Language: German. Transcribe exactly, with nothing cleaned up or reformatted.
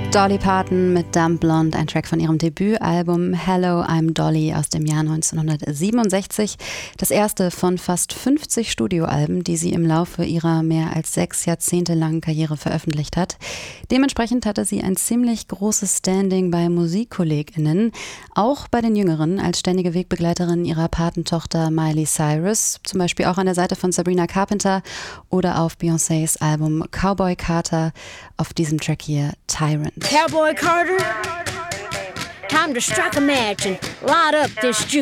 Dolly Parton mit Dumb Blonde, ein Track von ihrem Debütalbum Hello, I'm Dolly aus dem Jahr neunzehnhundertsiebenundsechzig. Das erste von fast fünfzig Studioalben, die sie im Laufe ihrer mehr als sechs Jahrzehnte langen Karriere veröffentlicht hat. Dementsprechend hatte sie ein ziemlich großes Standing bei MusikkollegInnen, auch bei den Jüngeren, als ständige Wegbegleiterin ihrer Patentochter Miley Cyrus, zum Beispiel auch an der Seite von Sabrina Carpenter oder auf Beyoncés Album Cowboy Carter, auf diesem Track hier Tyrant. Cowboy Carter, time to strike a match and light up this juke.